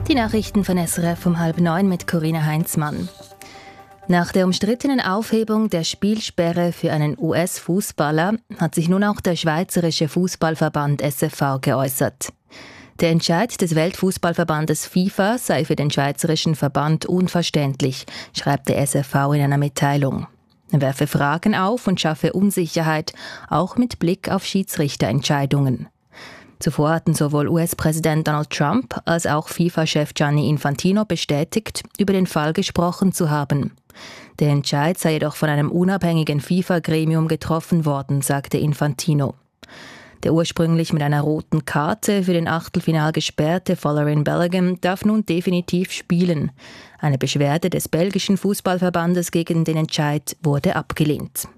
Die Nachrichten von SRF um 8:30 mit Corinna Heinzmann. Nach der umstrittenen Aufhebung der Spielsperre für einen US-Fußballer hat sich nun auch der Schweizerische Fußballverband SFV geäußert. Der Entscheid des Weltfußballverbandes FIFA sei für den Schweizerischen Verband unverständlich, schreibt der SFV in einer Mitteilung. Er werfe Fragen auf und schaffe Unsicherheit, auch mit Blick auf Schiedsrichterentscheidungen. Zuvor hatten sowohl US-Präsident Donald Trump als auch FIFA-Chef Gianni Infantino bestätigt, über den Fall gesprochen zu haben. Der Entscheid sei jedoch von einem unabhängigen FIFA-Gremium getroffen worden, sagte Infantino. Der ursprünglich mit einer roten Karte für den Achtelfinal gesperrte Folarin Balogun darf nun definitiv spielen. Eine Beschwerde des belgischen Fußballverbandes gegen den Entscheid wurde abgelehnt.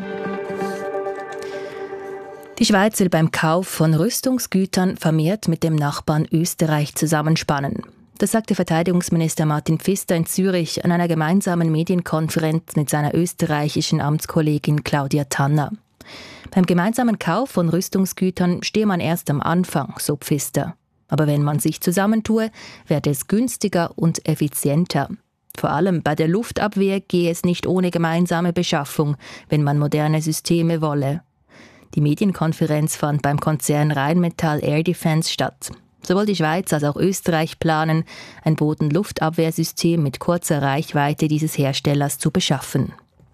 Die Schweiz will beim Kauf von Rüstungsgütern vermehrt mit dem Nachbarn Österreich zusammenspannen. Das sagte Verteidigungsminister Martin Pfister in Zürich an einer gemeinsamen Medienkonferenz mit seiner österreichischen Amtskollegin Claudia Tanner. Beim gemeinsamen Kauf von Rüstungsgütern stehe man erst am Anfang, so Pfister. Aber wenn man sich zusammentue, werde es günstiger und effizienter. Vor allem bei der Luftabwehr gehe es nicht ohne gemeinsame Beschaffung, wenn man moderne Systeme wolle. Die Medienkonferenz fand beim Konzern Rheinmetall Air Defence statt. Sowohl die Schweiz als auch Österreich planen, ein Bodenluftabwehrsystem mit kurzer Reichweite dieses Herstellers zu beschaffen.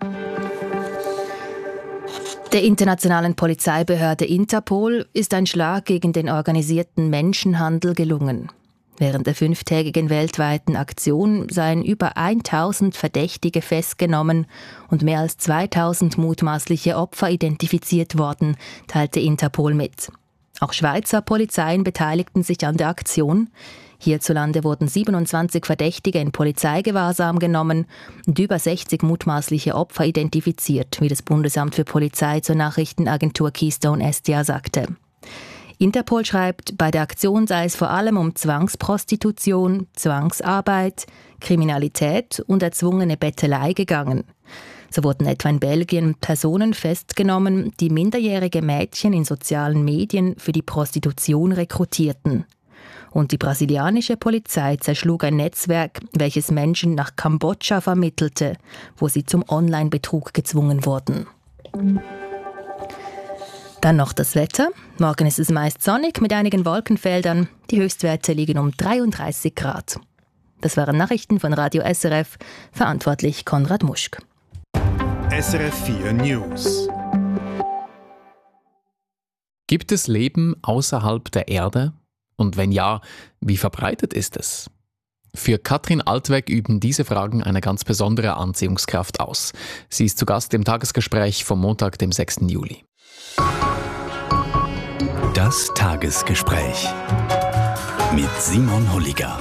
Der internationalen Polizeibehörde Interpol ist ein Schlag gegen den organisierten Menschenhandel gelungen. Während der 5-tägigen weltweiten Aktion seien über 1000 Verdächtige festgenommen und mehr als 2000 mutmaßliche Opfer identifiziert worden, teilte Interpol mit. Auch Schweizer Polizeien beteiligten sich an der Aktion. Hierzulande wurden 27 Verdächtige in Polizeigewahrsam genommen und über 60 mutmaßliche Opfer identifiziert, wie das Bundesamt für Polizei zur Nachrichtenagentur Keystone SDA sagte. Interpol schreibt, bei der Aktion sei es vor allem um Zwangsprostitution, Zwangsarbeit, Kriminalität und erzwungene Bettelei gegangen. So wurden etwa in Belgien Personen festgenommen, die minderjährige Mädchen in sozialen Medien für die Prostitution rekrutierten. Und die brasilianische Polizei zerschlug ein Netzwerk, welches Menschen nach Kambodscha vermittelte, wo sie zum Online-Betrug gezwungen wurden. Dann noch das Wetter. Morgen ist es meist sonnig mit einigen Wolkenfeldern. Die Höchstwerte liegen um 33 Grad. Das waren Nachrichten von Radio SRF, verantwortlich Konrad Muschk. SRF 4 News. Gibt es Leben außerhalb der Erde? Und wenn ja, wie verbreitet ist es? Für Katrin Altweg üben diese Fragen eine ganz besondere Anziehungskraft aus. Sie ist zu Gast im Tagesgespräch vom Montag, dem 6. Juli. Das Tagesgespräch mit Simon Holliger.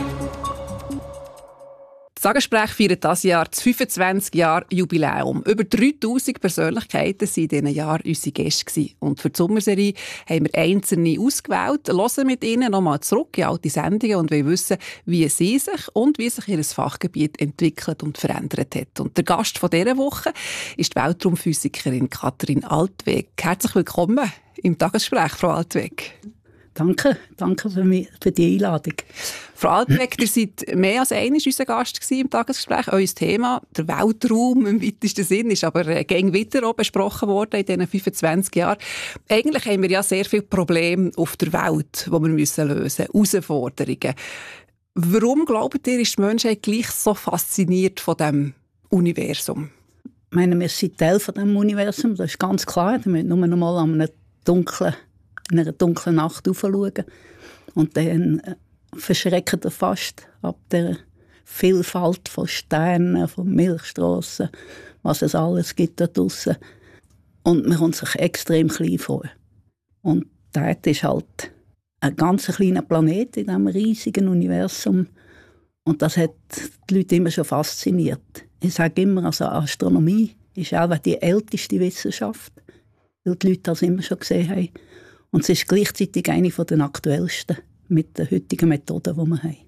Das Tagesgespräch feiert dieses Jahr das 25-Jahr-Jubiläum. Über 3000 Persönlichkeiten waren in diesem Jahr unsere Gäste. Und für die Sommerserie haben wir einzelne ausgewählt, hören mit ihnen nochmal zurück in alte Sendungen und wollen wissen, wie sie sich und wie sich ihr Fachgebiet entwickelt und verändert hat. Und der Gast von dieser Woche ist die Weltraumphysikerin Katrin Altweg. Herzlich willkommen im Tagesgespräch, Frau Altweg. Danke für die Einladung. Frau Altweg, ihr seid mehr als einmal unser Gast im Tagesgespräch. Euer Thema, der Weltraum im weitesten Sinn, ist aber gäng wieder auch besprochen worden in diesen 25 Jahren. Eigentlich haben wir ja sehr viele Probleme auf der Welt, die wir lösen müssen, Herausforderungen. Warum, glaubt ihr, ist die Menschheit gleich so fasziniert von diesem Universum? Ich meine, wir sind Teil von diesem Universum, das ist ganz klar. Wir müssen nur noch mal in einer dunklen Nacht aufschauen. Und dann verschrecken wir fast ab der Vielfalt von Sternen, von Milchstrassen, was es alles gibt da draussen. Und man kommt sich extrem klein vor. Und die Erde ist halt ein ganz kleiner Planet in diesem riesigen Universum. Und das hat die Leute immer schon fasziniert. Ich sage immer, also Astronomie ist auch die älteste Wissenschaft, weil die Leute das immer schon gesehen haben. Und es ist gleichzeitig eine der aktuellsten mit den heutigen Methoden, die wir haben.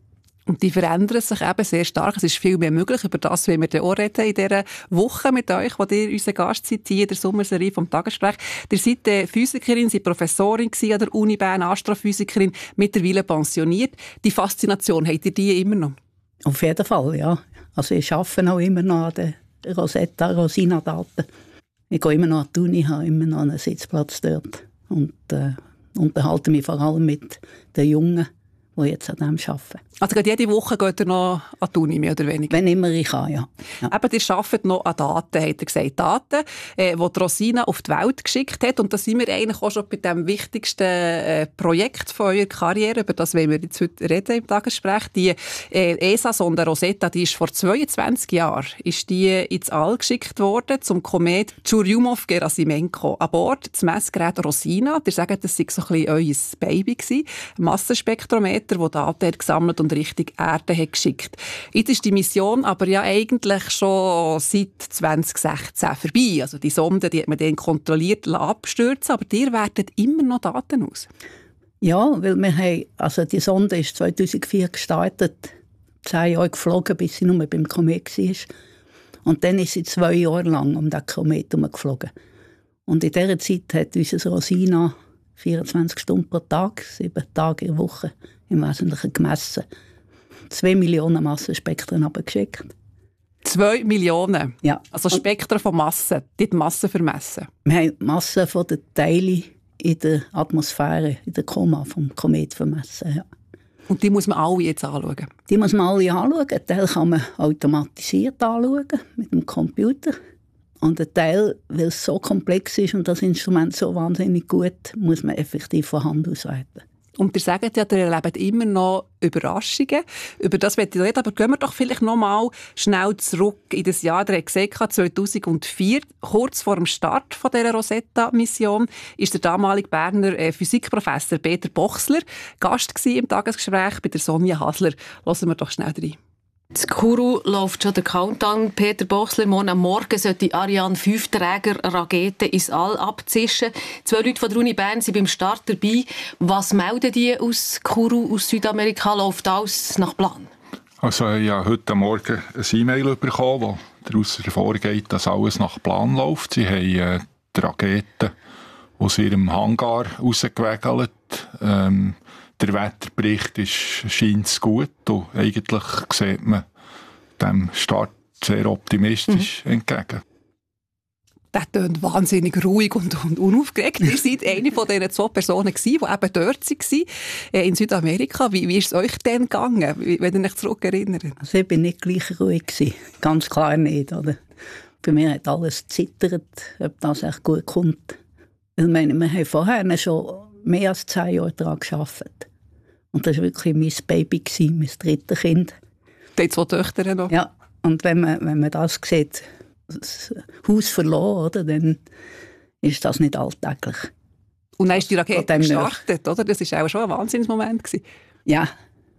Und die verändern sich eben sehr stark. Es ist viel mehr möglich. Über das wollen wir auch reden in dieser Woche mit euch, wo ihr unser Gast seid, hier in der Sommerserie vom Tagesgespräch. Ihr seid Physikerin, seid Professorin an der Uni Bern, Astrophysikerin, mittlerweile pensioniert. Die Faszination, habt ihr die immer noch? Auf jeden Fall, ja. Also ich arbeite auch immer noch an den Rosetta-Rosina-Daten. Ich gehe immer noch an die Uni, habe immer noch einen Sitzplatz dort und unterhalte mich vor allem mit den Jungen, die jetzt an dem arbeiten. Also jede Woche geht ihr noch an die Uni, mehr oder weniger? Wenn immer ich kann, ja. Eben, ihr arbeitet noch an Daten, hat er gesagt. Daten, die Rosina auf die Welt geschickt hat. Und da sind wir eigentlich auch schon bei dem wichtigsten Projekt von eurer Karriere. Über das wollen wir jetzt heute reden im Tagesgespräch. Die ESA-Sonde Rosetta, die ist vor 22 Jahren ist die ins All geschickt worden, zum Komet Churyumov-Gerasimenko. An Bord das Messgerät Rosina. Ihr sagt, das sei so ein bisschen euer Baby gewesen. Massenspektrometer, das Daten gesammelt und Richtung Erde hat geschickt. Jetzt ist die Mission aber ja eigentlich schon seit 2016 vorbei. Also die Sonde, die hat man dann kontrolliert abstürzen, aber ihr wertet immer noch Daten aus. Ja, weil wir haben, also die Sonde ist 2004 gestartet, 10 Jahre geflogen, bis sie nur beim Komet war. Und dann ist sie 2 Jahre lang um den Komet herumgeflogen. Und in dieser Zeit hat unser Rosina 24 Stunden pro Tag, 7 Tage in der Woche im Wesentlichen gemessen. 2 Millionen Massenspektren abgeschickt. 2 Millionen? Ja. Also Spektren von Massen, die Massen vermessen? Wir haben die Masse der Teile in der Atmosphäre, in der Koma vom Komet vermessen. Ja. Und die muss man alle jetzt anschauen? Die muss man alle anschauen. Ein Teil kann man automatisiert anschauen, mit dem Computer. Und ein Teil, weil es so komplex ist und das Instrument so wahnsinnig gut, muss man effektiv von Hand auswerten. Und ihr sagt ja, ihr erlebt immer noch Überraschungen. Über das möchte ich reden, aber gehen wir doch vielleicht noch mal schnell zurück in das Jahr, der gesagt 2004, kurz vor dem Start von dieser Rosetta-Mission, ist der damalige Berner Physikprofessor Peter Bochsler Gast gewesen im Tagesgespräch bei der Sonja Hasler. Hören wir doch schnell rein. Das Kourou läuft schon der Countdown. Peter Bochsler, morgen am Morgen sollte die Ariane 5-Träger-Rakete ins All abzischen. 2 Leute von der Uni Bern sind beim Start dabei. Was melden die aus Kourou, aus Südamerika? Läuft alles nach Plan? Also ich habe heute Morgen ein E-Mail bekommen, das daraus hervorgeht, dass alles nach Plan läuft. Sie haben die Rakete aus ihrem Hangar rausgewägelt. Der Wetterbericht scheint gut und eigentlich sieht man dem Start sehr optimistisch entgegen. Das klingt wahnsinnig ruhig und unaufgeregt. Ihr seid eine von diesen 2 Personen, die eben dort waren, in Südamerika. Wie ist es euch denn gegangen, wenn ihr euch zurückerinnert? Also ich war nicht gleich ruhig gewesen. Ganz klar nicht. Oder? Bei mir hat alles gezittert, ob das echt gut kommt. Weil wir haben vorher schon mehr als 10 Jahre daran gearbeitet. Und das war wirklich mein Baby, mein 3. Kind. Die 2 Töchter noch? Ja, und wenn man das sieht, das Haus verloren, oder, dann ist das nicht alltäglich. Und dann ist die Rakete gestartet, oder? Das war auch schon ein Wahnsinnsmoment gewesen. Ja,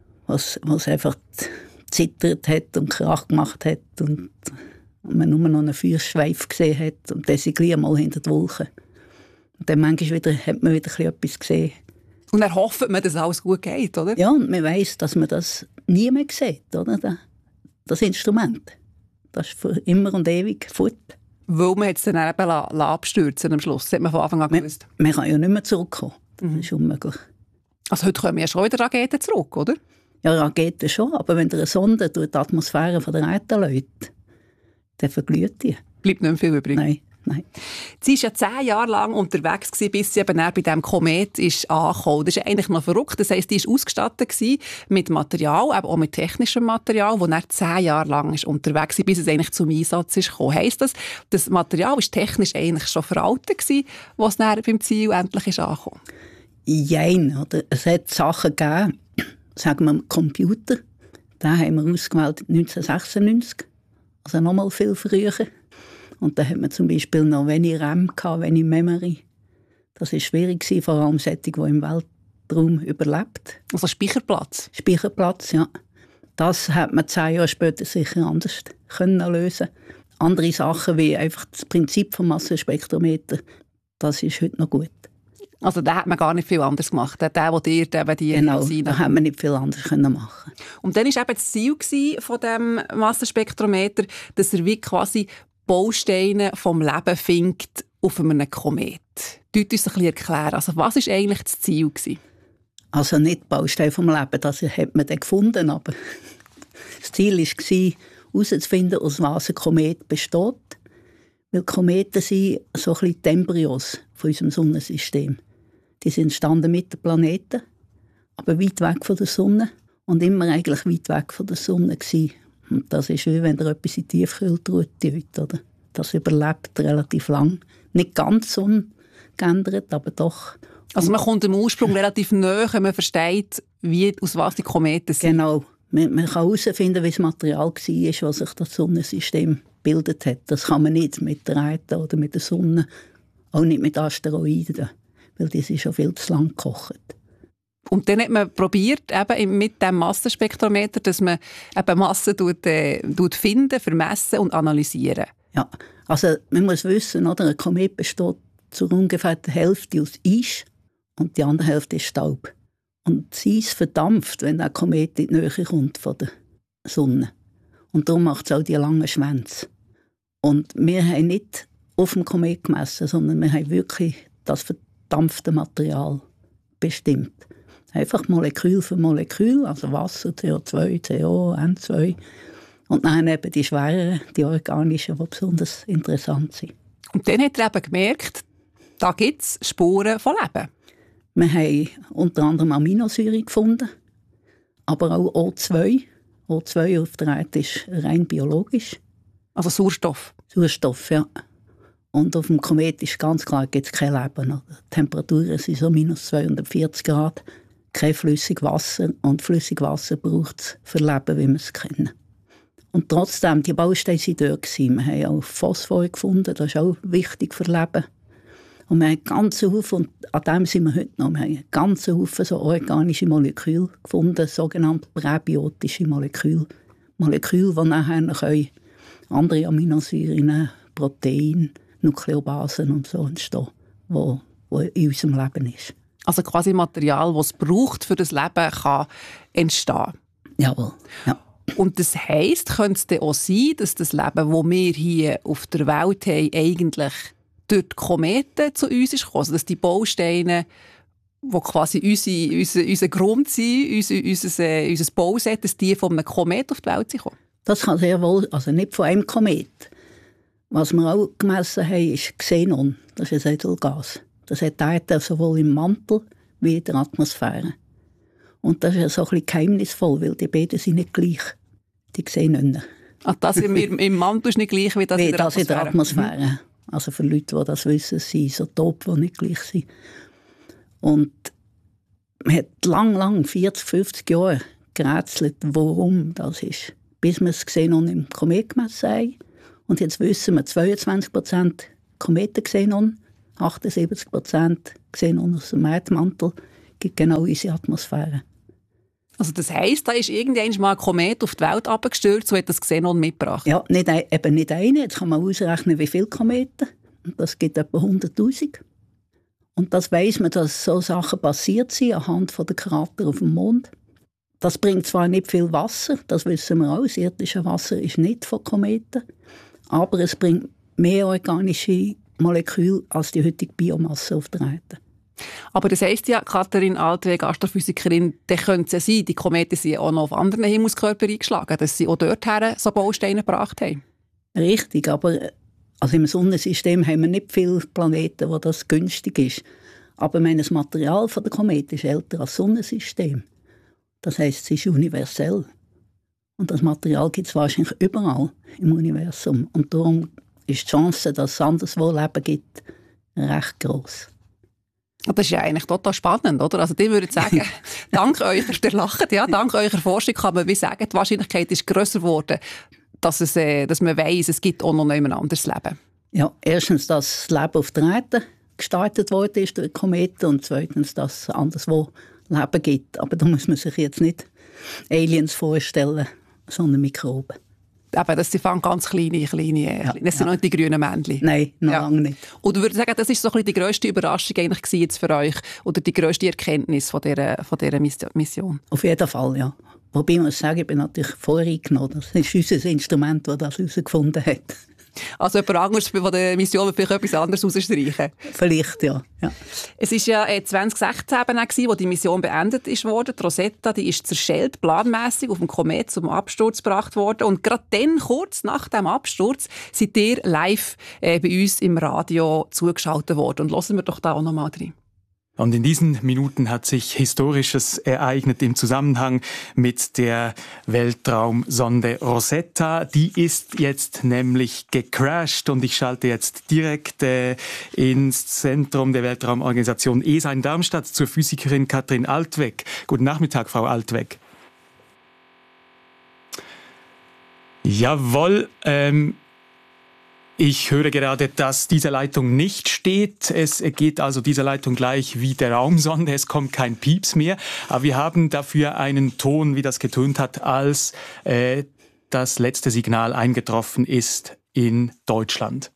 was einfach gezittert hat und Krach gemacht hat und man nur noch einen Feuerschweif gesehen hat und dann sind gleich mal hinter den Wolken. Und dann manchmal hat man wieder etwas gesehen. Und dann hofft man, dass alles gut geht, oder? Ja, und man weiss, dass man das nie mehr sieht, oder? Das Instrument. Das ist für immer und ewig fort. Weil man es dann eben abstürzen am Schluss. Das hat man von Anfang an gewusst. Man kann ja nicht mehr zurückkommen. Das ist unmöglich. Also heute kommen ja schon wieder Raketen zurück, oder? Ja, Raketen schon. Aber wenn eine Sonde durch die Atmosphäre von der Erde läuft, dann verglüht die. Bleibt nicht mehr viel übrig? Nein. Sie war ja 10 Jahre lang unterwegs, bis sie eben bei diesem Komet angekommen ist. Das ist eigentlich noch verrückt. Das heisst, sie war ausgestattet mit Material, aber auch mit technischem Material, das dann 10 Jahre lang unterwegs war, bis es eigentlich zum Einsatz kam. Heisst das Material war technisch eigentlich schon veraltet, was dann beim Ziel endlich angekommen ist? Jein, oder? Es hat Sachen gegeben, sagen wir Computer, den haben wir ausgewählt 1996, also noch mal viel früher. Und da hat man zum Beispiel noch wenig RAM gehabt, wenig Memory. Das war schwierig, vor allem solche, die im Weltraum überlebt. Also Speicherplatz? Speicherplatz, ja. Das hat man 10 Jahre später sicher anders können lösen. Andere Sachen wie einfach das Prinzip des Massenspektrometers, das ist heute noch gut. Also da hat man gar nicht viel anders gemacht. Der ihr eben die Genau, da hat man nicht viel anders machen. Und dann war eben das Ziel von diesem Massenspektrometer, dass er wie quasi Bausteine vom Leben findet auf einem Komet. Dort uns ein bisschen erklären. Also was war eigentlich das Ziel gewesen? Also nicht Bausteine vom Leben, das hat man dann gefunden, aber das Ziel war, herauszufinden, aus was ein Komet besteht. Weil Kometen sind so ein bisschen die Embryos von unserem Sonnensystem. Die sind entstanden mit den Planeten, aber weit weg von der Sonne und immer eigentlich weit weg von der Sonne gewesen. Und das ist wie wenn etwas in die Tiefkühltruhe tut, oder? Das überlebt relativ lang. Nicht ganz ungeändert, aber doch. Also man kommt dem Ursprung relativ nahe, wenn man versteht, aus was die Kometen sind. Genau. Man kann herausfinden, wie das Material war, was sich das Sonnensystem gebildet hat. Das kann man nicht mit der Erde oder mit der Sonne, auch nicht mit Asteroiden, weil die sind schon viel zu lang gekocht. Und dann hat man probiert, eben mit dem Massenspektrometer, dass man eben Massen finden, vermessen und analysieren. Ja, also man muss wissen, oder, ein Komet besteht zu ungefähr der Hälfte aus Eis und die andere Hälfte ist Staub. Und das Eis verdampft, wenn der Komet in die Nähe kommt von der Sonne. Und darum macht es auch die langen Schwänze. Und wir haben nicht auf dem Komet gemessen, sondern wir haben wirklich das verdampfte Material bestimmt. Einfach Molekül für Molekül, also Wasser, CO2, CO, N2. Und dann eben die schwereren, die organischen, die besonders interessant sind. Und dann hat er eben gemerkt, da gibt es Spuren von Leben. Wir haben unter anderem Aminosäuren gefunden, aber auch O2. O2 auf der Erde ist rein biologisch. Also Sauerstoff? Sauerstoff, ja. Und auf dem Komet ist ganz klar, gibt es kein Leben. Die Temperaturen sind so minus 240 Grad, kein Flüssigwasser. Und Flüssigwasser braucht es für Leben, wie wir es kennen. Und trotzdem, die Bausteine waren dort. Wir haben auch Phosphor gefunden, das ist auch wichtig für Leben. Und wir haben ganze Haufen, und an dem sind wir heute noch, wir haben ganze Haufen so organische Moleküle gefunden, sogenannte präbiotische Moleküle. Moleküle, die nachher andere Aminosäuren, Proteine, Nukleobasen und so entstehen, wo in unserem Leben ist. Also quasi Material, das es braucht, für das Leben kann entstehen. Jawohl, ja. Und das heisst, könnte es dann auch sein, dass das Leben, das wir hier auf der Welt haben, eigentlich durch die Kometen zu uns ist gekommen? Also dass die Bausteine, die quasi unser Grund sind, unser Bauset, dass die von einem Komet auf die Welt sind gekommen? Das kann sehr wohl, also nicht von einem Komet. Was wir auch gemessen haben, ist Xenon. Das ist ein Edelgas. Das hat Erde sowohl im Mantel wie in der Atmosphäre. Und das ist so ein bisschen geheimnisvoll, weil die beiden sind nicht gleich. Die Xenonen. Ach, das im Mantel ist nicht gleich wie das in der Atmosphäre? In der Atmosphäre. Also für Leute, die das wissen, sind Isotope, die nicht gleich sind. Und man hat lang, 40, 50 Jahre gerätselt, warum das ist. Bis wir das Xenon im Komet gemessen haben. Und jetzt wissen wir, 22% Kometenxenon, 78% Xenon aus dem Erdmantel, gibt genau unsere Atmosphäre. Also das heisst, da ist irgendwann mal ein Komet auf die Welt abgestürzt und hat das Xenon mitgebracht? Ja, eben nicht eine. Jetzt kann man ausrechnen, wie viele Kometen. Und das gibt etwa 100'000. Und das weiss man, dass so Sachen passiert sind, anhand der Krater auf dem Mond. Das bringt zwar nicht viel Wasser, das wissen wir auch. Das irdische Wasser ist nicht von Kometen. Aber es bringt mehr organische Moleküle als die heutige Biomasse auf der Erde. Aber das heisst ja, Katrin Altweg, Astrophysikerin, dann könnte es sein, die Kometen sind auch noch auf anderen Himmelskörpern eingeschlagen, dass sie auch dorthin so Bausteine gebracht haben. Richtig, aber also im Sonnensystem haben wir nicht viele Planeten, wo das günstig ist. Aber das Material der Kometen ist älter als das Sonnensystem. Das heisst, es ist universell. Und das Material gibt es wahrscheinlich überall im Universum. Und darum ist die Chance, dass es anderswo Leben gibt, recht gross. Das ist ja eigentlich total spannend, oder? Also die würden sagen, dank eurer dank eurer Forschung kann man wie sagen, die Wahrscheinlichkeit ist grösser geworden, dass man weiss, es gibt auch noch jemand anderes Leben. Ja, erstens, dass das Leben auf der Erde gestartet worden ist durch Kometen und zweitens, dass es anderswo Leben gibt. Aber da muss man sich jetzt nicht Aliens vorstellen, sondern Mikroben. Eben, das sind ganz kleine. Das sind noch nicht die grünen Männchen. Nein, noch lange nicht. Und du würdest sagen, das ist so ein bisschen die grösste Überraschung eigentlich jetzt für euch oder die grösste Erkenntnis von dieser Mission? Auf jeden Fall, ja. Wobei ich muss sagen, ich bin natürlich voreingenommen. Das ist unser Instrument, das das herausgefunden hat. Also jemand anderes von der Mission wird vielleicht etwas anderes rausstreichen? Vielleicht, ja. Es war ja 2016 wo die Mission beendet wurde. Die Rosetta, die ist zerschellt, planmässig auf dem Komet zum Absturz gebracht worden. Und gerade dann, kurz nach dem Absturz, seid ihr live bei uns im Radio zugeschaltet worden. Und hören wir doch da auch noch mal rein. Und in diesen Minuten hat sich Historisches ereignet im Zusammenhang mit der Weltraumsonde Rosetta. Die ist jetzt nämlich gecrashed und ich schalte jetzt direkt ins Zentrum der Weltraumorganisation ESA in Darmstadt zur Physikerin Katrin Altwegg. Guten Nachmittag, Frau Altwegg. Jawohl, ich höre gerade, dass diese Leitung nicht steht. Es geht also diese Leitung gleich wie der Raumsonde. Es kommt kein Pieps mehr. Aber wir haben dafür einen Ton, wie das getönt hat, als das letzte Signal eingetroffen ist in Deutschland.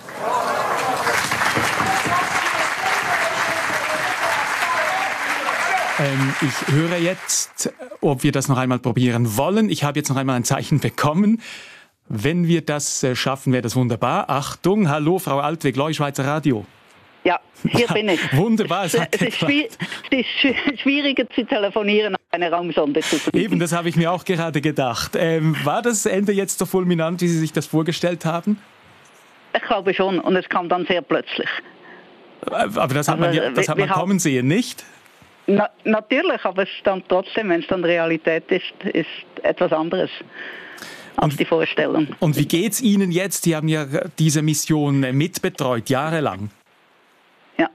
Ich höre jetzt, ob wir das noch einmal probieren wollen. Ich habe jetzt noch einmal ein Zeichen bekommen. Wenn wir das schaffen, wäre das wunderbar. Achtung, hallo, Frau Altwegg, Schweizer Radio. Ja, hier bin ich. Wunderbar, es ist schwieriger zu telefonieren, als eine Raumsonde zu fliegen. Eben, das habe ich mir auch gerade gedacht. War das Ende jetzt so fulminant, wie Sie sich das vorgestellt haben? Ich glaube schon, und es kam dann sehr plötzlich. Aber das hat man kommen sehen, nicht? Natürlich, aber es ist dann trotzdem, wenn es dann Realität ist etwas anderes. Als die Vorstellung. Und wie geht's Ihnen jetzt? Sie haben ja diese Mission mitbetreut, jahrelang. Ja.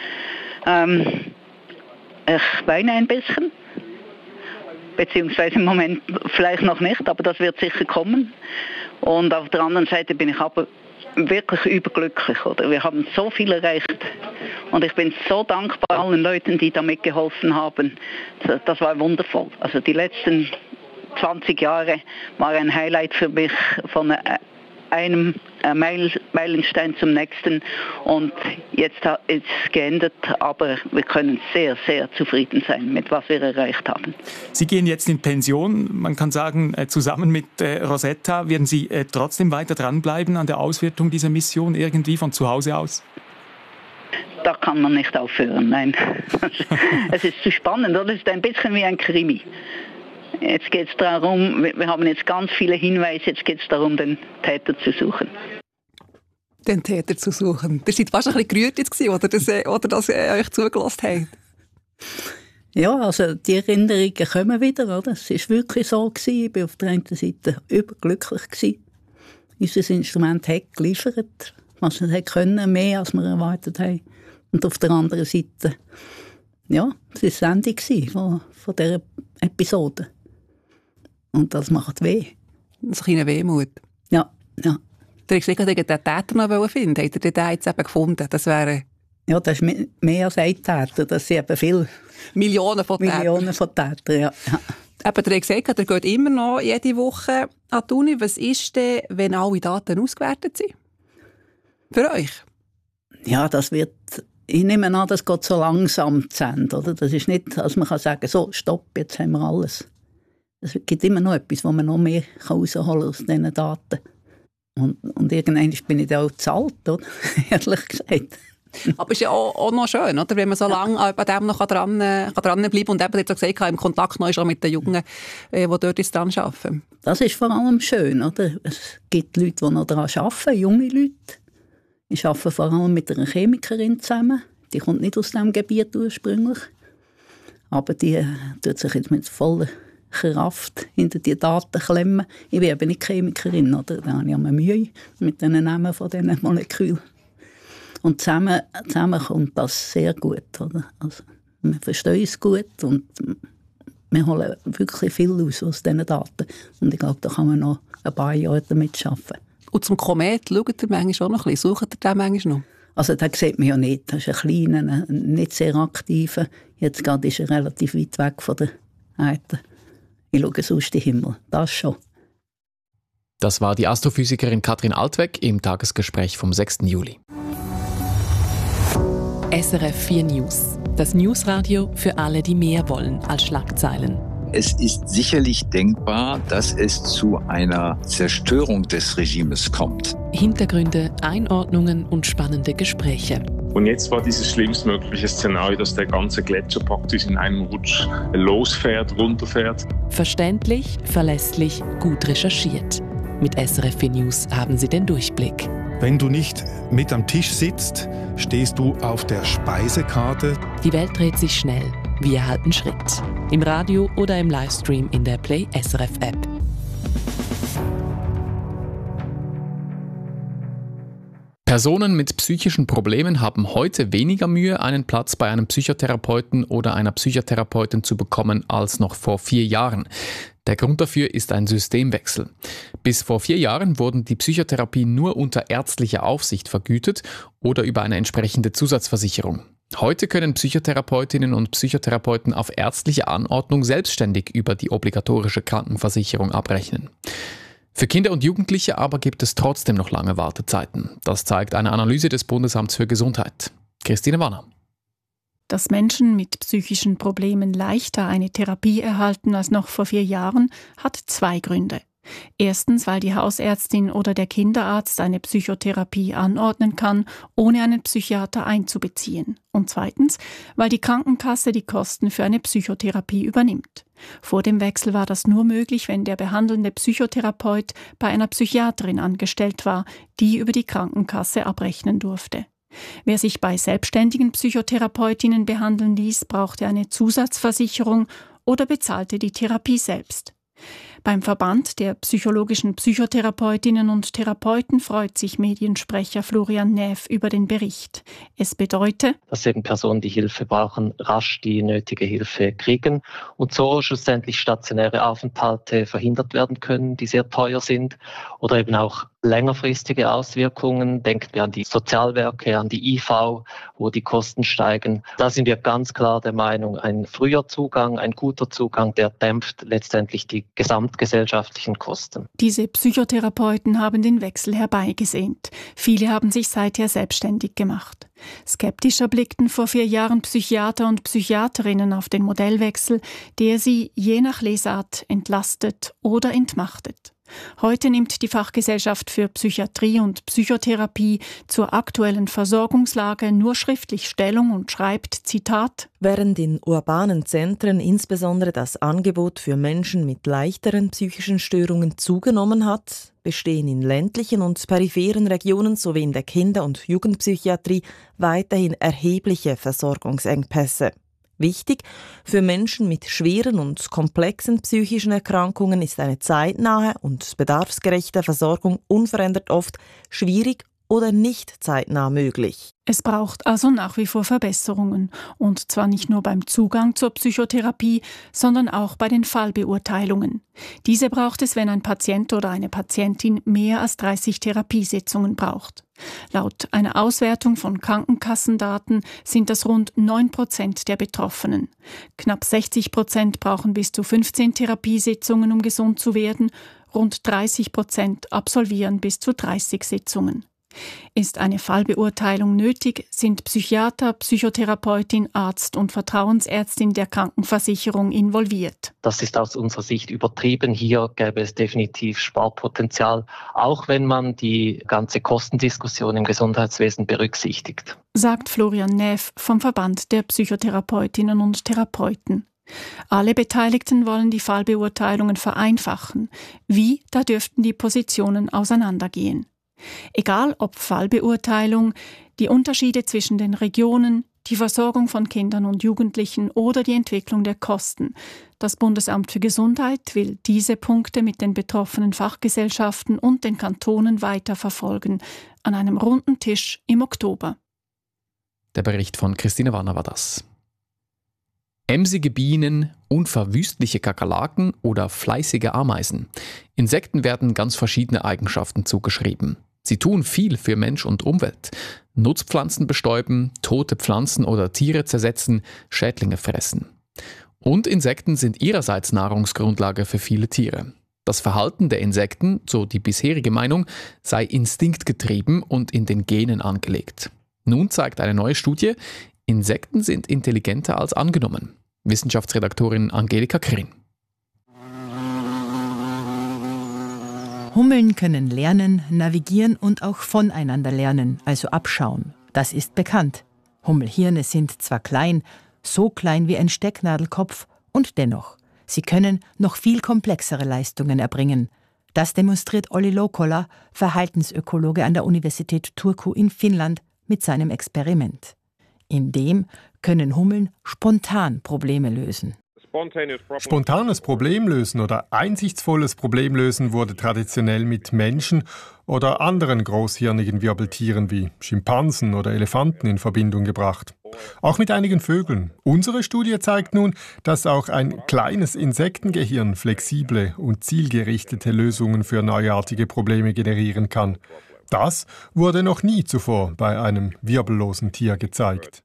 Ich weine ein bisschen. Beziehungsweise im Moment vielleicht noch nicht, aber das wird sicher kommen. Und auf der anderen Seite bin ich aber wirklich überglücklich. Oder? Wir haben so viel erreicht. Und ich bin so dankbar allen Leuten, die da mitgeholfen haben. Das war wundervoll. Also die letzten 20 Jahre war ein Highlight für mich, von einem Meilenstein zum nächsten. Und jetzt ist es geendet, aber wir können sehr, sehr zufrieden sein mit was wir erreicht haben. Sie gehen jetzt in Pension. Man kann sagen, zusammen mit Rosetta werden Sie trotzdem weiter dranbleiben an der Auswertung dieser Mission irgendwie von zu Hause aus? Da kann man nicht aufhören, nein. Es ist zu spannend, oder? Es ist ein bisschen wie ein Krimi. Jetzt geht es darum, wir haben jetzt ganz viele Hinweise, jetzt geht es darum, den Täter zu suchen. Den Täter zu suchen. Ihr seid fast ein bisschen gerührt jetzt gewesen, oder dass ihr euch zugelassen habt. Ja, also die Erinnerungen kommen wieder, oder? Es war wirklich so gewesen. Ich war auf der einen Seite überglücklich gewesen. Unser Instrument hat geliefert, was es können, mehr als wir erwartet haben. Und auf der anderen Seite, ja, es war das Ende von dieser Episode. Und das macht weh. Ein kleiner Wehmut. Ja. Du hast gesagt, den Täter noch finden. Habt ihr den jetzt eben gefunden? Das wäre... Ja, das ist mehr als ein Täter. Das sind eben viele... Millionen von Tätern, ja. Eben, ihr habt gesagt, ihr geht immer noch jede Woche an die Uni. Was ist denn, wenn alle Daten ausgewertet sind? Für euch? Ja, das wird... Ich nehme an, das geht so langsam zu Ende. Oder? Das ist nicht, dass man sagen kann, so, stopp, jetzt haben wir alles. Es gibt immer noch etwas, wo man noch mehr herausholen kann aus diesen Daten. Und irgendwann bin ich dann auch zu alt, oder? Ehrlich gesagt. Aber es ist ja auch noch schön, oder? Wenn man so lange an dem noch dranbleiben und eben, jetzt gesagt, im Kontakt noch ist auch mit den Jungen, die dort jetzt dran arbeiten. Das ist vor allem schön, oder? Es gibt Leute, die noch daran arbeiten, junge Leute. Ich arbeite vor allem mit einer Chemikerin zusammen. Die kommt nicht aus diesem Gebiet ursprünglich. Aber die tut sich jetzt mit voller Kraft hinter die Daten klemmen. Ich bin eben nicht Chemikerin, oder? Da habe ich immer Mühe mit den Namen von diesen Molekülen. Und zusammen kommt das sehr gut. Oder? Also, wir verstehen es gut und wir holen wirklich viel aus diesen Daten. Und ich glaube, da kann man noch ein paar Jahre damit arbeiten. Und zum Komet schaut ihr manchmal auch noch ein bisschen? Sucht ihr den manchmal noch? Also den sieht man ja nicht. Das ist ein kleiner, nicht sehr aktiver. Jetzt gerade ist er relativ weit weg von der Erde. Ich schaue sonst den Himmel. Das schon. Das war die Astrophysikerin Katrin Altwegg im Tagesgespräch vom 6. Juli. SRF 4 News. Das Newsradio für alle, die mehr wollen als Schlagzeilen. Es ist sicherlich denkbar, dass es zu einer Zerstörung des Regimes kommt. Hintergründe, Einordnungen und spannende Gespräche. Und jetzt war dieses schlimmstmögliche Szenario, dass der ganze Gletscher praktisch in einem Rutsch losfährt, runterfährt. Verständlich, verlässlich, gut recherchiert. Mit SRF 4 News haben Sie den Durchblick. Wenn du nicht mit am Tisch sitzt, stehst du auf der Speisekarte. Die Welt dreht sich schnell. Wir halten Schritt. Im Radio oder im Livestream in der Play SRF App. Personen mit psychischen Problemen haben heute weniger Mühe, einen Platz bei einem Psychotherapeuten oder einer Psychotherapeutin zu bekommen als noch vor 4 Jahren. Der Grund dafür ist ein Systemwechsel. Bis vor 4 Jahren wurden die Psychotherapien nur unter ärztlicher Aufsicht vergütet oder über eine entsprechende Zusatzversicherung. Heute können Psychotherapeutinnen und Psychotherapeuten auf ärztliche Anordnung selbstständig über die obligatorische Krankenversicherung abrechnen. Für Kinder und Jugendliche aber gibt es trotzdem noch lange Wartezeiten. Das zeigt eine Analyse des Bundesamts für Gesundheit. Christine Wanner. Dass Menschen mit psychischen Problemen leichter eine Therapie erhalten als noch vor 4 Jahren, hat 2 Gründe. Erstens, weil die Hausärztin oder der Kinderarzt eine Psychotherapie anordnen kann, ohne einen Psychiater einzubeziehen. Und zweitens, weil die Krankenkasse die Kosten für eine Psychotherapie übernimmt. Vor dem Wechsel war das nur möglich, wenn der behandelnde Psychotherapeut bei einer Psychiaterin angestellt war, die über die Krankenkasse abrechnen durfte. Wer sich bei selbstständigen Psychotherapeutinnen behandeln ließ, brauchte eine Zusatzversicherung oder bezahlte die Therapie selbst. Beim Verband der psychologischen Psychotherapeutinnen und Therapeuten freut sich Mediensprecher Florian Näf über den Bericht. Es bedeutet, dass eben Personen, die Hilfe brauchen, rasch die nötige Hilfe kriegen und so schlussendlich stationäre Aufenthalte verhindert werden können, die sehr teuer sind, oder eben auch längerfristige Auswirkungen. Denken wir an die Sozialwerke, an die IV, wo die Kosten steigen. Da sind wir ganz klar der Meinung, ein früher Zugang, ein guter Zugang, der dämpft letztendlich die gesamtgesellschaftlichen Kosten. Diese Psychotherapeuten haben den Wechsel herbeigesehnt. Viele haben sich seither selbstständig gemacht. Skeptischer blickten vor 4 Jahren Psychiater und Psychiaterinnen auf den Modellwechsel, der sie je nach Lesart entlastet oder entmachtet. Heute nimmt die Fachgesellschaft für Psychiatrie und Psychotherapie zur aktuellen Versorgungslage nur schriftlich Stellung und schreibt, Zitat: Während in urbanen Zentren insbesondere das Angebot für Menschen mit leichteren psychischen Störungen zugenommen hat, bestehen in ländlichen und peripheren Regionen sowie in der Kinder- und Jugendpsychiatrie weiterhin erhebliche Versorgungsengpässe. Wichtig, für Menschen mit schweren und komplexen psychischen Erkrankungen ist eine zeitnahe und bedarfsgerechte Versorgung unverändert oft schwierig oder nicht zeitnah möglich. Es braucht also nach wie vor Verbesserungen. Und zwar nicht nur beim Zugang zur Psychotherapie, sondern auch bei den Fallbeurteilungen. Diese braucht es, wenn ein Patient oder eine Patientin mehr als 30 Therapiesitzungen braucht. Laut einer Auswertung von Krankenkassendaten sind das rund 9% der Betroffenen. Knapp 60% brauchen bis zu 15 Therapiesitzungen, um gesund zu werden. Rund 30% absolvieren bis zu 30 Sitzungen. Ist eine Fallbeurteilung nötig, sind Psychiater, Psychotherapeutin, Arzt und Vertrauensärztin der Krankenversicherung involviert. Das ist aus unserer Sicht übertrieben. Hier gäbe es definitiv Sparpotenzial, auch wenn man die ganze Kostendiskussion im Gesundheitswesen berücksichtigt. Sagt Florian Näf vom Verband der Psychotherapeutinnen und Therapeuten. Alle Beteiligten wollen die Fallbeurteilungen vereinfachen. Wie, da dürften die Positionen auseinandergehen. Egal ob Fallbeurteilung, die Unterschiede zwischen den Regionen, die Versorgung von Kindern und Jugendlichen oder die Entwicklung der Kosten. Das Bundesamt für Gesundheit will diese Punkte mit den betroffenen Fachgesellschaften und den Kantonen weiterverfolgen, an einem runden Tisch im Oktober. Der Bericht von Christine Wanner war das. Emsige Bienen, unverwüstliche Kakerlaken oder fleißige Ameisen. Insekten werden ganz verschiedene Eigenschaften zugeschrieben. Sie tun viel für Mensch und Umwelt. Nutzpflanzen bestäuben, tote Pflanzen oder Tiere zersetzen, Schädlinge fressen. Und Insekten sind ihrerseits Nahrungsgrundlage für viele Tiere. Das Verhalten der Insekten, so die bisherige Meinung, sei instinktgetrieben und in den Genen angelegt. Nun zeigt eine neue Studie, Insekten sind intelligenter als angenommen. Wissenschaftsredaktorin Angelika Kren. Hummeln können lernen, navigieren und auch voneinander lernen, also abschauen. Das ist bekannt. Hummelhirne sind zwar klein, so klein wie ein Stecknadelkopf, und dennoch, sie können noch viel komplexere Leistungen erbringen. Das demonstriert Olli Loukola, Verhaltensökologe an der Universität Turku in Finnland, mit seinem Experiment. In dem können Hummeln spontan Probleme lösen. Spontanes Problemlösen oder einsichtsvolles Problemlösen wurde traditionell mit Menschen oder anderen großhirnigen Wirbeltieren wie Schimpansen oder Elefanten in Verbindung gebracht. Auch mit einigen Vögeln. Unsere Studie zeigt nun, dass auch ein kleines Insektengehirn flexible und zielgerichtete Lösungen für neuartige Probleme generieren kann. Das wurde noch nie zuvor bei einem wirbellosen Tier gezeigt.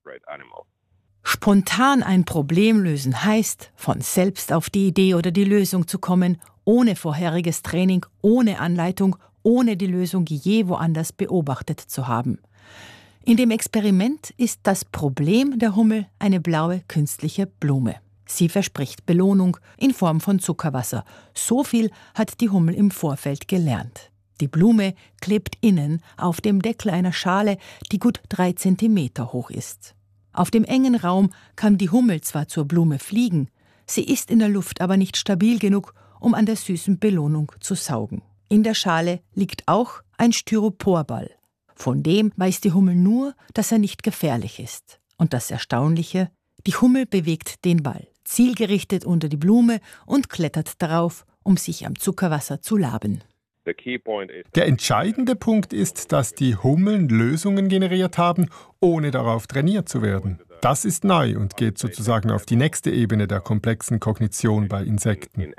Spontan ein Problem lösen heißt, von selbst auf die Idee oder die Lösung zu kommen, ohne vorheriges Training, ohne Anleitung, ohne die Lösung je woanders beobachtet zu haben. In dem Experiment ist das Problem der Hummel eine blaue künstliche Blume. Sie verspricht Belohnung in Form von Zuckerwasser. So viel hat die Hummel im Vorfeld gelernt. Die Blume klebt innen auf dem Deckel einer Schale, die gut 3 Zentimeter hoch ist. Auf dem engen Raum kann die Hummel zwar zur Blume fliegen, sie ist in der Luft aber nicht stabil genug, um an der süßen Belohnung zu saugen. In der Schale liegt auch ein Styroporball. Von dem weiß die Hummel nur, dass er nicht gefährlich ist. Und das Erstaunliche, die Hummel bewegt den Ball, zielgerichtet unter die Blume und klettert darauf, um sich am Zuckerwasser zu laben. Der entscheidende Punkt ist, dass die Hummeln Lösungen generiert haben, ohne darauf trainiert zu werden. Das ist neu und geht sozusagen auf die nächste Ebene der komplexen Kognition bei Insekten.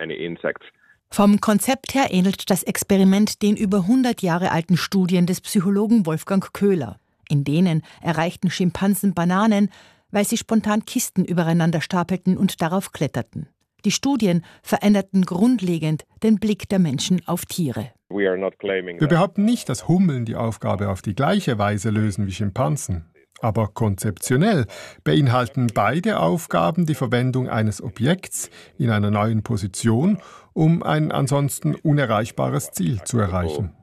Vom Konzept her ähnelt das Experiment den über 100 Jahre alten Studien des Psychologen Wolfgang Köhler. In denen erreichten Schimpansen Bananen, weil sie spontan Kisten übereinander stapelten und darauf kletterten. Die Studien veränderten grundlegend den Blick der Menschen auf Tiere. Wir behaupten nicht, dass Hummeln die Aufgabe auf die gleiche Weise lösen wie Schimpansen. Aber konzeptionell beinhalten beide Aufgaben die Verwendung eines Objekts in einer neuen Position, um ein ansonsten unerreichbares Ziel zu erreichen.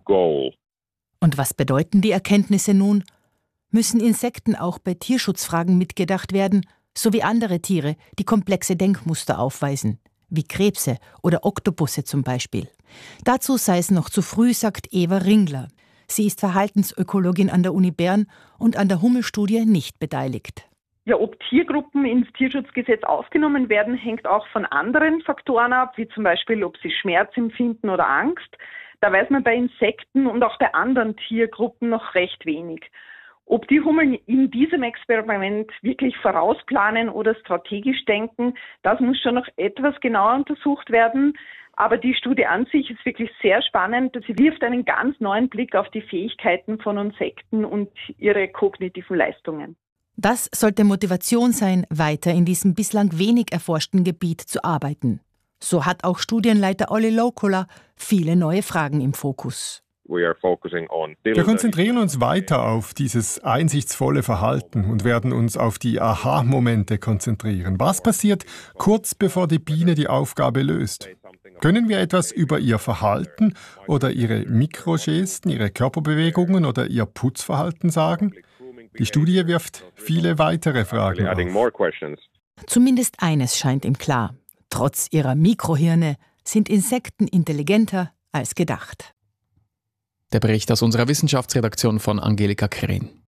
Und was bedeuten die Erkenntnisse nun? Müssen Insekten auch bei Tierschutzfragen mitgedacht werden, so wie andere Tiere, die komplexe Denkmuster aufweisen, wie Krebse oder Oktopusse zum Beispiel? Dazu sei es noch zu früh, sagt Eva Ringler. Sie ist Verhaltensökologin an der Uni Bern und an der Hummelstudie nicht beteiligt. Ja, ob Tiergruppen ins Tierschutzgesetz aufgenommen werden, hängt auch von anderen Faktoren ab, wie zum Beispiel, ob sie Schmerz empfinden oder Angst. Da weiß man bei Insekten und auch bei anderen Tiergruppen noch recht wenig. Ob die Hummeln in diesem Experiment wirklich vorausplanen oder strategisch denken, das muss schon noch etwas genauer untersucht werden. Aber die Studie an sich ist wirklich sehr spannend. Sie wirft einen ganz neuen Blick auf die Fähigkeiten von Insekten und ihre kognitiven Leistungen. Das sollte Motivation sein, weiter in diesem bislang wenig erforschten Gebiet zu arbeiten. So hat auch Studienleiter Olli Loukola viele neue Fragen im Fokus. Wir konzentrieren uns weiter auf dieses einsichtsvolle Verhalten und werden uns auf die Aha-Momente konzentrieren. Was passiert kurz bevor die Biene die Aufgabe löst? Können wir etwas über ihr Verhalten oder ihre Mikrogesten, ihre Körperbewegungen oder ihr Putzverhalten sagen? Die Studie wirft viele weitere Fragen auf. Zumindest eines scheint ihm klar. Trotz ihrer Mikrohirne sind Insekten intelligenter als gedacht. Der Bericht aus unserer Wissenschaftsredaktion von Angelika Kren.